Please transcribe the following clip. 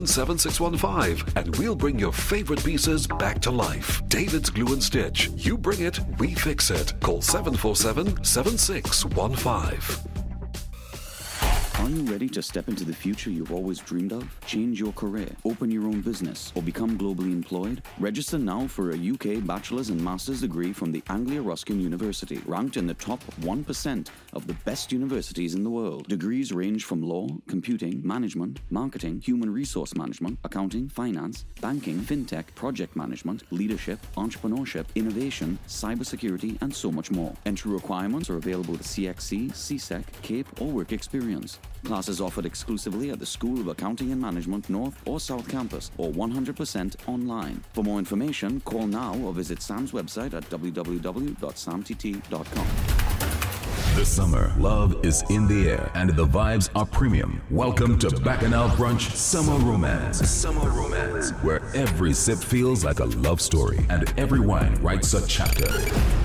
7615 and we'll bring your favorite pieces back to life. David's Glue and Stitch. You bring it, we fix it. Call 747-7615. Are you ready to step into the future you've always dreamed of? Change your career, open your own business, or become globally employed? Register now for a UK bachelor's and master's degree from the Anglia Ruskin University, ranked in the top 1% of the best universities in the world. Degrees range from law, computing, management, marketing, human resource management, accounting, finance, banking, fintech, project management, leadership, entrepreneurship, innovation, cybersecurity, and so much more. Entry requirements are available at CXC, CSEC, CAPE, or work experience. Classes offered exclusively at the School of Accounting and Management North or South Campus, or 100% online. For more information, call now or visit Sam's website at www.samtt.com. This summer, love is in the air and the vibes are premium. Welcome to Bacchanal Brunch Summer Romance. Summer Romance, where every sip feels like a love story and every wine writes a chapter.